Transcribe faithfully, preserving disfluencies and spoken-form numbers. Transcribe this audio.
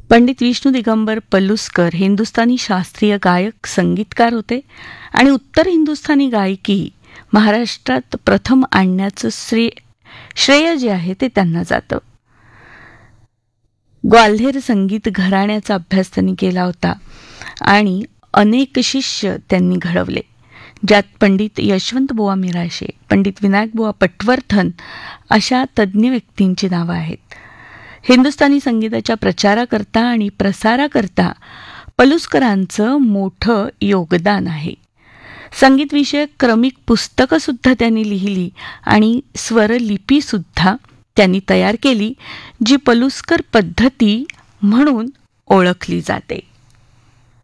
पंडित विष्णू दिगंबर पलुस्कर हिंदुस्थानी शास्त्रीय गायक संगीतकार होते आणि उत्तर हिंदुस्थानी गायकी महाराष्ट्रात प्रथम आणण्याचं श्रेय श्रेय जे आहे ते त्यांना जातं. ग्वाल्हेर संगीत घराण्याचा अभ्यास त्यांनी केला होता आणि अनेक शिष्य त्यांनी घडवले, ज्यात पंडित यशवंत बुवा मिराशे, पंडित विनायक बुवा पटवर्धन अशा तज्ज्ञ व्यक्तींची नावं आहेत. हिंदुस्थानी संगीताच्या प्रचाराकरता आणि प्रसाराकरता पलुस्करांचं मोठं योगदान आहे. संगीतविषयक क्रमिक पुस्तकंसुद्धा त्यांनी लिहिली आणि स्वरलिपीसुद्धा त्यांनी तयार केली, जी पलुस्कर पद्धती म्हणून ओळखली जाते.